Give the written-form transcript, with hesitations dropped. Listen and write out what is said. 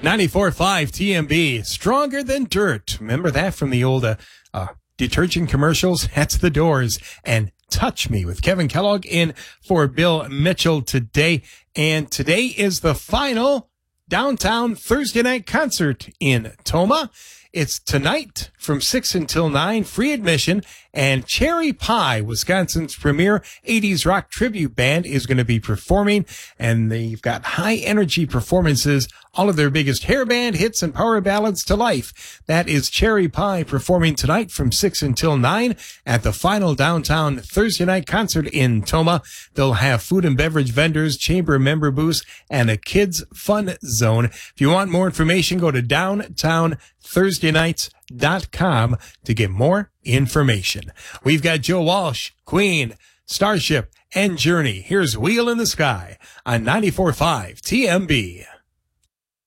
94.5 TMB, stronger than dirt. Remember that from the old detergent commercials? That's The Doors and Touch Me with Kevin Kellogg in for Bill Mitchell today. And today is the final downtown Thursday night concert in Tomah. It's tonight from 6 until 9, free admission, and Cherry Pie, Wisconsin's premier 80s rock tribute band, is going to be performing, and they've got high energy performances, all of their biggest hair band hits and power ballads to life. That is Cherry Pie performing tonight from 6 until 9 at the final downtown Thursday night concert in Tomah. They'll have food and beverage vendors, chamber member booths, and a kids fun zone. If you want more information, go to downtownthursdaynights.com to get more information. We've got Joe Walsh, Queen, Starship, and Journey. Here's Wheel in the Sky on 94.5 TMB.